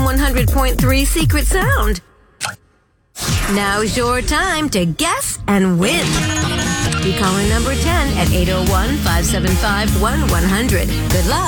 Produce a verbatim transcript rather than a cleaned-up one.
one hundred point three Secret Sound. Now's your time to guess and win. Be caller number ten at eight oh one, five seven five, one one hundred. Good luck.